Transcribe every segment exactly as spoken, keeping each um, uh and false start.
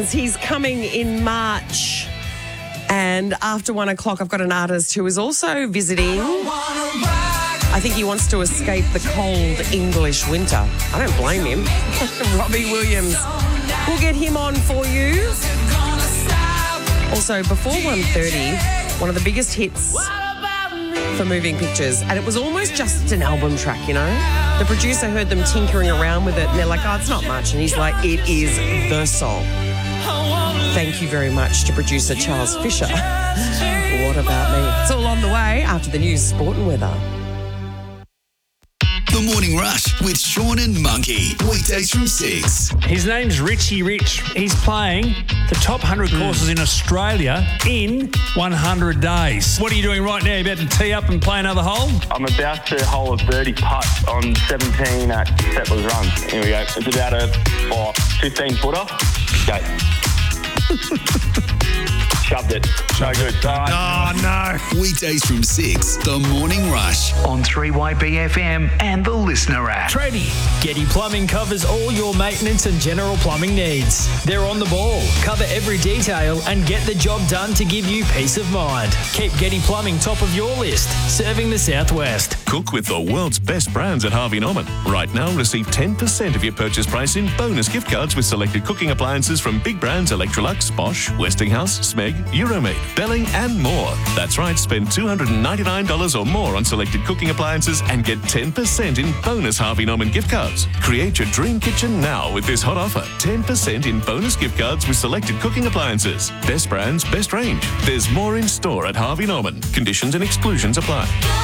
Williams. He's coming in March. And after one o'clock, I've got an artist who is also visiting. I think he wants to escape the cold English winter. I don't blame him. Robbie Williams. We'll get him on for you. Also, before one thirty, one of the biggest hits for moving pictures. And it was almost just an album track, you know? The producer heard them tinkering around with it and they're like, oh, it's not much. And he's like, it is the song. Thank you very much to producer Charles Fisher. What about me? It's all on the way after the news, sport and weather. The Morning Rush with Sean and Monkey. Weekdays from six. His name's Richie Rich. He's playing the top one hundred courses in Australia in one hundred days. What are you doing right now? You about to tee up and play another hole? I'm about to hole a birdie putt on seventeen at Settlers Run. Here we go. It's about a oh, fifteen footer. Okay. Shoved it. No good. Oh, no. Weekdays from six. The Morning Rush. On three Y B F M and the Listener app. Tradie. Getty Plumbing covers all your maintenance and general plumbing needs. They're on the ball, cover every detail and get the job done to give you peace of mind. Keep Getty Plumbing top of your list, serving the Southwest. Cook with the world's best brands at Harvey Norman. Right now, receive ten percent of your purchase price in bonus gift cards with selected cooking appliances from big brands Electrolux, Bosch, Westinghouse, Smeg, Euromade, Belling and more. That's right, spend two hundred ninety-nine dollars or more on selected cooking appliances and get ten percent in bonus Harvey Norman gift cards. Create your dream kitchen now with this hot offer. ten percent in bonus gift cards with selected cooking appliances. Best brands, best range. There's more in store at Harvey Norman. Conditions and exclusions apply.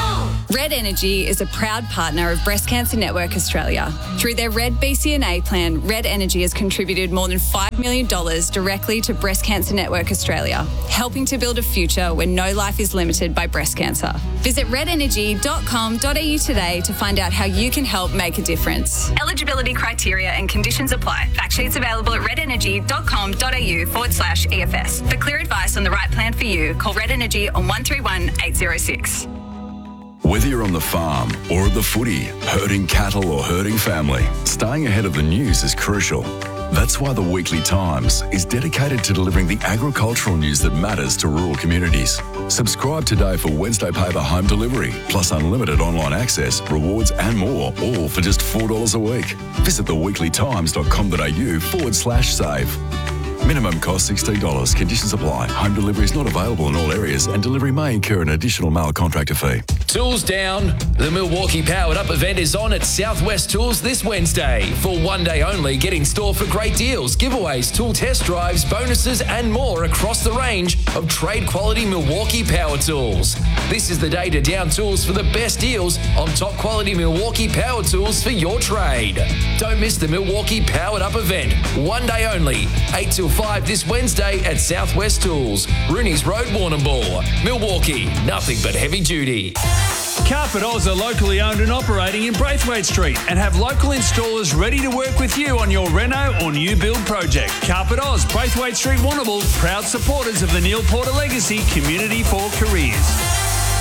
Red Energy is a proud partner of Breast Cancer Network Australia. Through their Red B C N A plan, Red Energy has contributed more than five million dollars directly to Breast Cancer Network Australia, helping to build a future where no life is limited by breast cancer. Visit red energy dot com dot a u today to find out how you can help make a difference. Eligibility criteria and conditions apply. Fact sheets available at red energy dot com dot a u forward slash E F S. For clear advice on the right plan for you, call Red Energy on one three one eight zero six. Whether you're on the farm or at the footy, herding cattle or herding family, staying ahead of the news is crucial. That's why the Weekly Times is dedicated to delivering the agricultural news that matters to rural communities. Subscribe today for Wednesday paper home delivery, plus unlimited online access, rewards and more, all for just four dollars a week. Visit the weekly times dot com dot a u forward slash save. Minimum cost sixteen dollars. Conditions apply. Home delivery is not available in all areas and delivery may incur an additional mail contractor fee. Tools down. The Milwaukee Powered Up event is on at Southwest Tools this Wednesday. For one day only, get in store for great deals, giveaways, tool test drives, bonuses and more across the range of trade quality Milwaukee power tools. This is the day to down tools for the best deals on top quality Milwaukee power tools for your trade. Don't miss the Milwaukee Powered Up event. One day only, eight till five this Wednesday at Southwest Tools, Rooney's Road, Warrnambool. Milwaukee, nothing but heavy duty. Carpet Oz are locally owned and operating in Braithwaite Street and have local installers ready to work with you on your reno or new build project. Carpet Oz, Braithwaite Street, Warrnambool, proud supporters of the Neil Porter Legacy Community for Careers.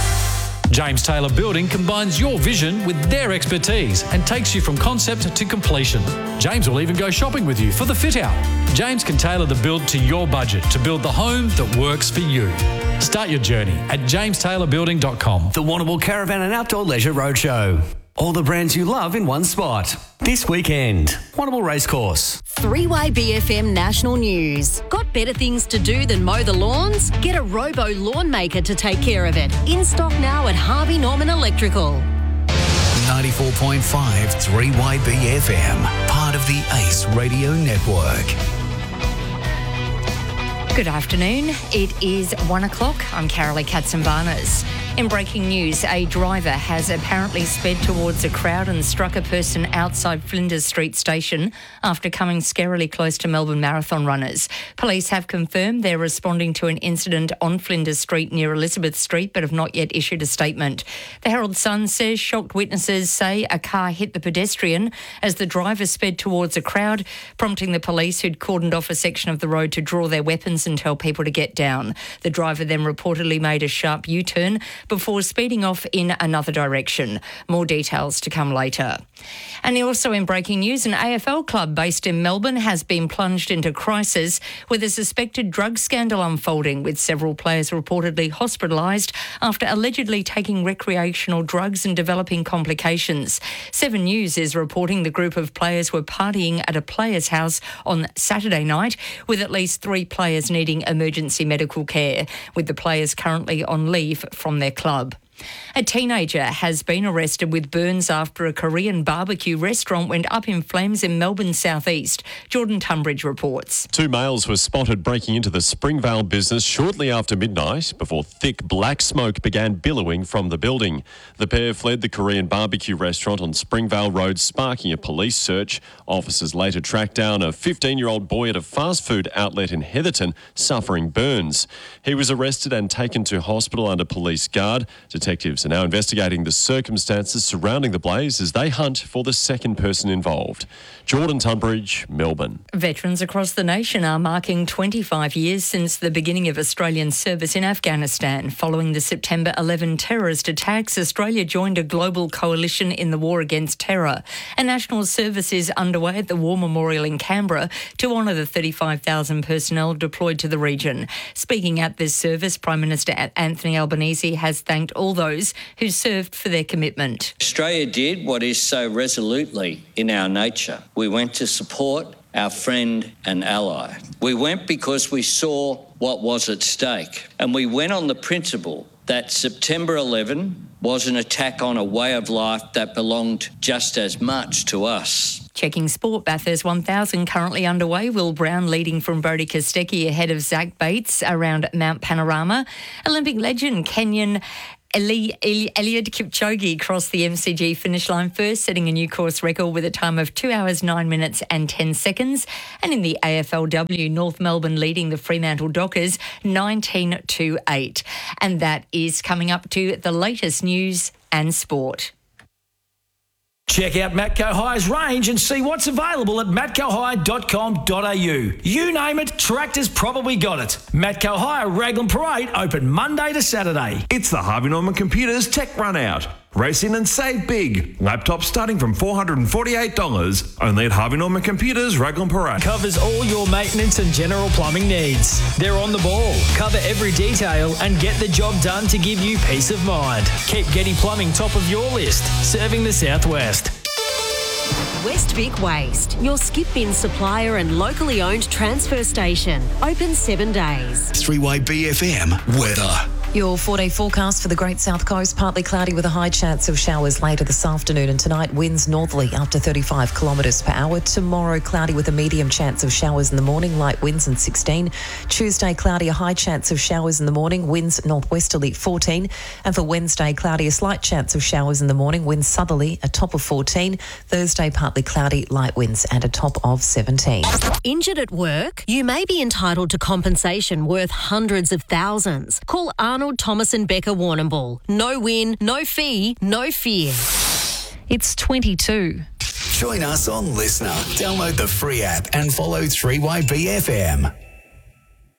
James Taylor Building combines your vision with their expertise and takes you from concept to completion. James will even go shopping with you for the fit out. James can tailor the build to your budget to build the home that works for you. Start your journey at james taylor building dot com. The Warrnambool Caravan and Outdoor Leisure Roadshow. All the brands you love in one spot. This weekend, Warrnambool Racecourse. three Y B F M National News. Got better things to do than mow the lawns? Get a Robo Lawn Maker to take care of it. In stock now at Harvey Norman Electrical. ninety-four point five three Y B F M, part of the Ace Radio Network. Good afternoon. It is one o'clock. I'm Carolee Katzenbarnes. In breaking news, a driver has apparently sped towards a crowd and struck a person outside Flinders Street Station after coming scarily close to Melbourne Marathon runners. Police have confirmed they're responding to an incident on Flinders Street near Elizabeth Street, but have not yet issued a statement. The Herald Sun says shocked witnesses say a car hit the pedestrian as the driver sped towards a crowd, prompting the police, who'd cordoned off a section of the road, to draw their weapons and tell people to get down. The driver then reportedly made a sharp U-turn. before speeding off in another direction. More details to come later. And also in breaking news, an A F L club based in Melbourne has been plunged into crisis with a suspected drug scandal unfolding, with several players reportedly hospitalised after allegedly taking recreational drugs and developing complications. Seven News is reporting the group of players were partying at a player's house on Saturday night, with at least three players needing emergency medical care, with the players currently on leave from their club. A teenager has been arrested with burns after a Korean barbecue restaurant went up in flames in Melbourne's southeast. Jordan Tunbridge reports. Two males were spotted breaking into the Springvale business shortly after midnight before thick black smoke began billowing from the building. The pair fled the Korean barbecue restaurant on Springvale Road, sparking a police search. Officers later tracked down a fifteen-year-old boy at a fast food outlet in Heatherton suffering burns. He was arrested and taken to hospital under police guard. Detectives are now investigating the circumstances surrounding the blaze as they hunt for the second person involved. Jordan Tunbridge, Melbourne. Veterans across the nation are marking twenty-five years since the beginning of Australian service in Afghanistan. Following the September eleventh terrorist attacks, Australia joined a global coalition in the war against terror. A national service is underway at the War Memorial in Canberra to honour the thirty-five thousand personnel deployed to the region. Speaking at this service, Prime Minister Anthony Albanese has thanked all those who served for their commitment. Australia did what is so resolutely in our nature. We went to support our friend and ally. We went because we saw what was at stake, and we went on the principle that September eleventh was an attack on a way of life that belonged just as much to us. Checking sport, Bathurst one thousand currently underway. Will Brown leading from Brodie Kostecki ahead of Zach Bates around Mount Panorama. Olympic legend Kenyan Eli, Eli, Eliud Kipchoge crossed the M C G finish line first, setting a new course record with a time of two hours, nine minutes and ten seconds. And in the A F L W, North Melbourne leading the Fremantle Dockers nineteen to eight. And that is coming up to the latest news and sport. Check out Matco High's range and see what's available at matco hire dot com dot a u. You name it, Tractor's probably got it. Matco Hire Raglan Parade open Monday to Saturday. It's the Harvey Norman Computers Tech Run Out. Race in and save big. Laptops starting from four hundred forty-eight dollars. Only at Harvey Norman Computers Raglan Parade. Covers all your maintenance and general plumbing needs. They're on the ball, cover every detail and get the job done to give you peace of mind. Keep Getty Plumbing top of your list, serving the southwest. West Vic Waste, your skip bin supplier and locally owned transfer station. Open seven days. three Y B F M weather. Your four-day forecast for the Great South Coast, partly cloudy with a high chance of showers later this afternoon, and tonight winds northerly up to thirty-five kilometres per hour. Tomorrow cloudy with a medium chance of showers in the morning, light winds and sixteen. Tuesday cloudy, a high chance of showers in the morning, winds northwesterly fourteen. And for Wednesday cloudy, a slight chance of showers in the morning, winds southerly, a top of fourteen. Thursday partly cloudy, light winds and a top of seventeen. Injured at work? You may be entitled to compensation worth hundreds of thousands. Call Arnold Thomas and Becker Warrnambool. No win, no fee, no fear. It's twenty-two. Join us on Listener. Download the free app and follow three Y B F M.